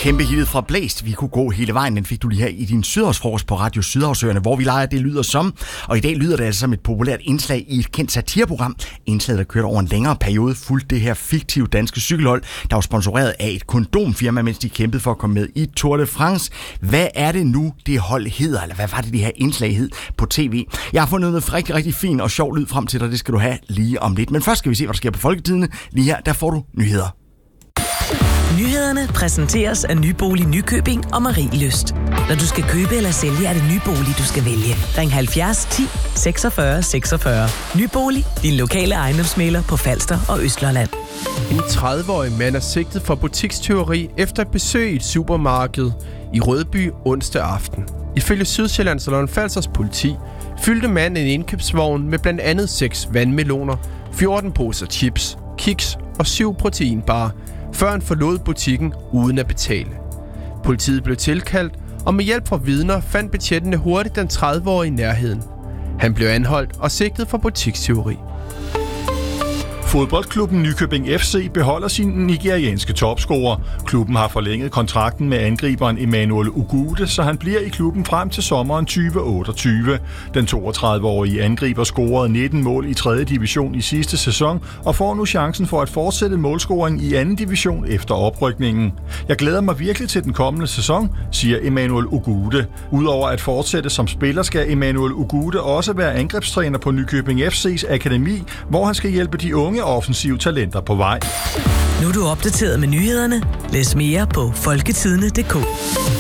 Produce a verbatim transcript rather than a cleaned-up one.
Kæmpe hittet fra Blæst. Vi kunne gå hele vejen. Den fik du lige her i din Sydhavsfrokost på Radio Sydhavsøerne, hvor vi leger Det lyder som. Og i dag lyder det altså som et populært indslag i et kendt satireprogram. Indslaget, der kørte over en længere periode, fulgte det her fiktive danske cykelhold, der var sponsoreret af et kondomfirma, mens de kæmpede for at komme med i Tour de France. Hvad er det nu, det hold hedder? Eller hvad var det, det her indslag hed på tv? Jeg har fundet noget rigtig, rigtig fint og sjov lyd frem til dig. Det skal du have lige om lidt. Men først skal vi se, hvad der sker på Folketidene. Lige her, der får du nyheder. Nyhederne præsenteres af Nybolig Nykøbing og Marie Lyst. Når du skal købe eller sælge, er det Nybolig, du skal vælge. Ring halvfjerds ti seksogfyrre seksogfyrre. Nybolig, din lokale ejendomsmægler på Falster og Østlolland. En tredive-årig mand er sigtet for butikstyveri efter et besøg i et supermarked i Rødby onsdag aften. Ifølge Sydsjællands og Lolland-Falsters politi fyldte manden en indkøbsvogn med blandt andet seks vandmeloner, fjorten poser chips, kiks og syv proteinbarer, før han forlod butikken uden at betale. Politiet blev tilkaldt, og med hjælp fra vidner fandt betjentene hurtigt den tredive-årige i nærheden. Han blev anholdt og sigtet for butikstyveri. Fodboldklubben Nykøbing F C beholder sin nigerianske topscorer. Klubben har forlænget kontrakten med angriberen Emmanuel Ugude, så han bliver i klubben frem til sommeren tyve otteogtyve. Den toogtredive-årige angriber scorede nitten mål i tredje division i sidste sæson og får nu chancen for at fortsætte målscoring i anden division efter oprykningen. Jeg glæder mig virkelig til den kommende sæson, siger Emmanuel Ugude. Udover at fortsætte som spiller, skal Emmanuel Ugude også være angrebstræner på Nykøbing F C's akademi, hvor han skal hjælpe de unge offensive talenter på vej. Nu er du opdateret med nyhederne. Læs mere på folketidene punktum d k.